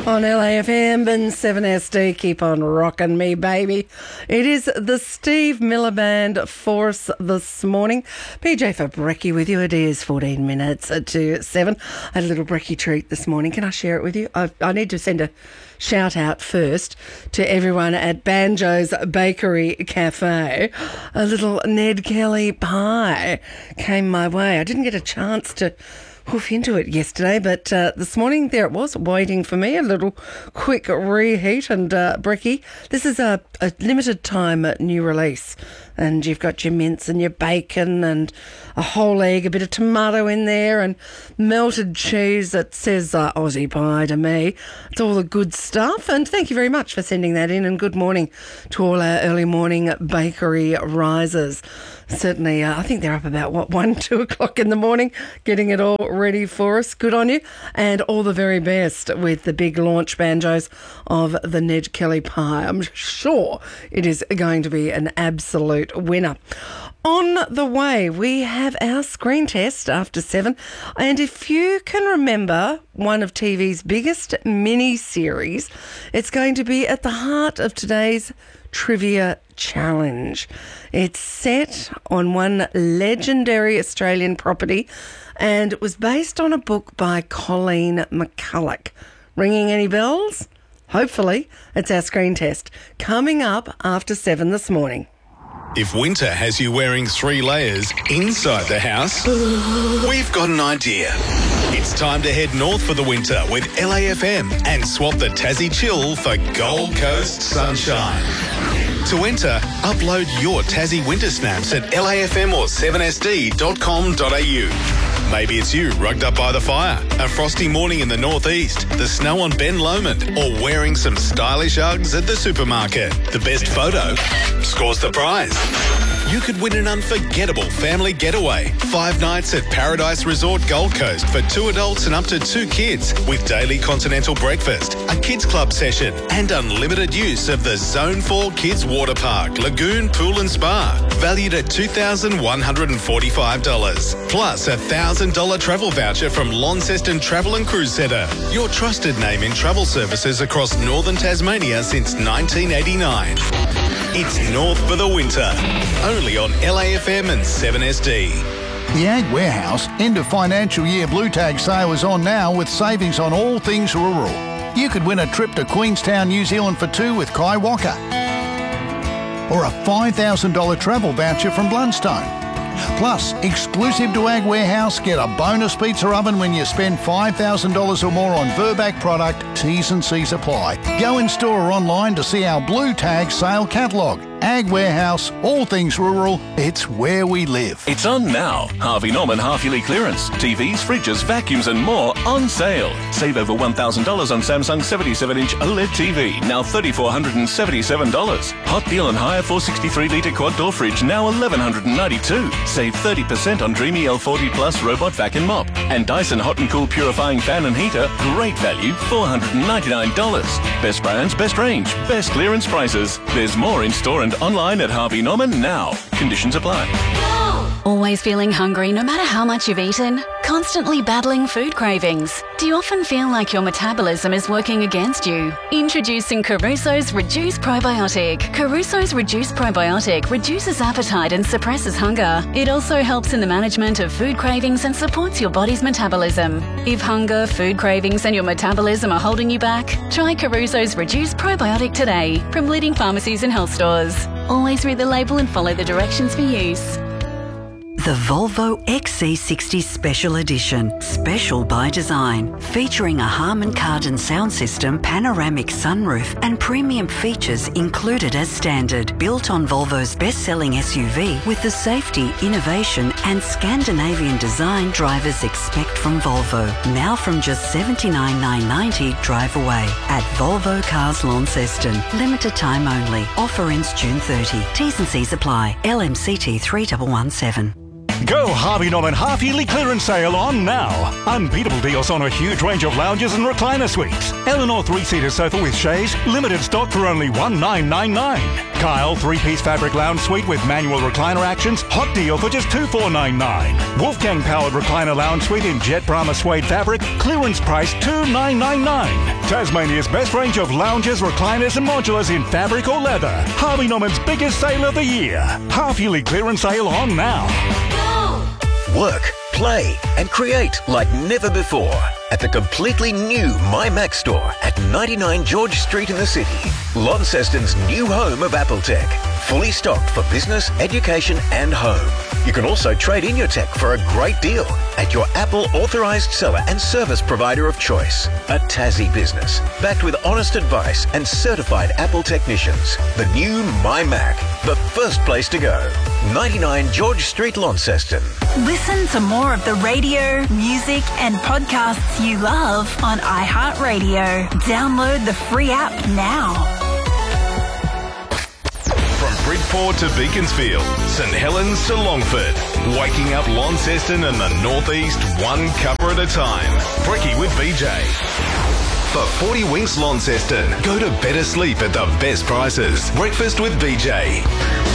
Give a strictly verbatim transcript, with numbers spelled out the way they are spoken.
On L A F M and seven S D, keep on rocking me, baby. It is the Steve Miller Band for us this morning. P J for Brekkie with you. It is fourteen minutes to seven. I had a little Brekkie treat this morning. Can I share it with you? I, I need to send a shout out first to everyone at Banjo's Bakery Cafe. A little Ned Kelly pie came my way. I didn't get a chance to hoof into it yesterday, but uh, this morning there it was waiting for me, a little quick reheat. And uh, Brekkie, this is a, a limited time new release, and you've got your mince and your bacon and a whole egg, a bit of tomato in there, and melted cheese that says uh, Aussie pie to me. It's all the good stuff, and thank you very much for sending that in, and good morning to all our early morning bakery risers. Certainly, uh, I think they're up about, what, one, two o'clock in the morning, getting it all ready for us. Good on you. And all the very best with the big launch, Banjos, of the Ned Kelly pie. I'm sure it is going to be an absolute winner. On the way, we have our screen test after seven. And if you can remember one of T V's biggest mini-series, it's going to be at the heart of today's Trivia Challenge. It's set on one legendary Australian property, and it was based on a book by Colleen McCulloch. Ringing any bells? Hopefully. It's our screen test coming up after seven this morning. If winter has you wearing three layers inside the house, we've got an idea. It's time to head north for the winter with L A F M and swap the Tassie chill for Gold Coast sunshine. To enter, upload your Tassie winter snaps at L A F M or seven S D dot com dot A U. Maybe it's you rugged up by the fire, a frosty morning in the northeast, the snow on Ben Lomond, or wearing some stylish Uggs at the supermarket. The best photo scores the prize. You could win an unforgettable family getaway. Five nights at Paradise Resort Gold Coast for two adults and up to two kids, with daily continental breakfast, a kids club session, and unlimited use of the Zone four Kids Water Park, Lagoon Pool and Spa, valued at two thousand one hundred forty-five dollars. Plus a one thousand dollars travel voucher from Launceston Travel and Cruise Centre, your trusted name in travel services across northern Tasmania since nineteen eighty-nine. It's north for the winter, only on L A F M and seven S D. The Ag Warehouse end of financial year Blue Tag sale is on now with savings on all things rural. You could win a trip to Queenstown, New Zealand for two with Kai Walker, or a five thousand dollars travel voucher from Blundstone. Plus, exclusive to Ag Warehouse, get a bonus pizza oven when you spend five thousand dollars or more on Verbac product. T's and C's apply. Go in store or online to see our Blue Tag sale catalogue. Ag Warehouse, all things rural, it's where we live. It's on now. Harvey Norman half-yearly clearance. T Vs, fridges, vacuums and more on sale. Save over one thousand dollars on Samsung seventy-seven inch OLED T V, now three thousand four hundred seventy-seven dollars. Hot deal on higher four hundred sixty-three litre quad door fridge, now one thousand one hundred ninety-two dollars. Save thirty percent on Dreamy L forty Plus robot vac and mop. And Dyson Hot and Cool purifying fan and heater, great value, four hundred ninety-nine dollars. Best brands, best range, best clearance prices. There's more in store and online at Harvey Norman now. Conditions apply. Always feeling hungry no matter how much you've eaten? Constantly battling food cravings? Do you often feel like your metabolism is working against you? Introducing Caruso's Reduce Probiotic. Caruso's Reduce Probiotic reduces appetite and suppresses hunger. It also helps in the management of food cravings and supports your body's metabolism. If hunger, food cravings and your metabolism are holding you back, try Caruso's Reduce Probiotic today from leading pharmacies and health stores. Always read the label and follow the directions for use. The Volvo X C sixty Special Edition, special by design, featuring a Harman Kardon sound system, panoramic sunroof and premium features included as standard. Built on Volvo's best-selling S U V with the safety, innovation and Scandinavian design drivers expect from Volvo. Now from just seventy-nine thousand nine hundred ninety dollars drive away at Volvo Cars Launceston. Limited time only. Offer ends June thirtieth. T's and C's apply. L M C T three one one seven. Go Harvey Norman half-yearly clearance sale on now. Unbeatable deals on a huge range of lounges and recliner suites. Eleanor three-seater sofa with chaise, limited stock for only one nine nine nine. Kyle three-piece fabric lounge suite with manual recliner actions, hot deal for just two four nine nine. Wolfgang powered recliner lounge suite in jet Brahma suede fabric, clearance price two nine nine nine. Tasmania's best range of lounges, recliners and modulars in fabric or leather. Harvey Norman's biggest sale of the year. Half-yearly clearance sale on now. Work, play and create like never before at the completely new MyMac store at ninety-nine George Street in the city. Launceston's new home of Apple Tech. Fully stocked for business, education and home. You can also trade in your tech for a great deal at your Apple authorised seller and service provider of choice. A Tassie business, backed with honest advice and certified Apple technicians. The new MyMac, the first place to go. ninety-nine George Street, Launceston. Listen to more of the radio, music and podcasts you love on iHeartRadio. Download the free app now. From Bridport to Beaconsfield, St Helens to Longford, waking up Launceston and the northeast one cuppa at a time. Brekkie with B J. For forty Winks Launceston, go to better sleep at the best prices. Breakfast with B J.